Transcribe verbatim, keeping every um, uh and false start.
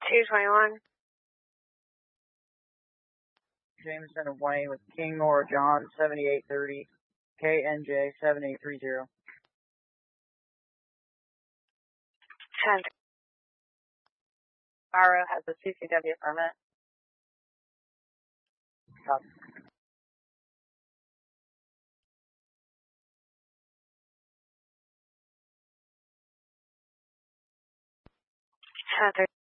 two twenty-one. Jameson and Wayne with King Nora John, seventy-eight thirty, K N J seven eight three zero. ten. Barrow has a C C W permit. Copy. ten thirty.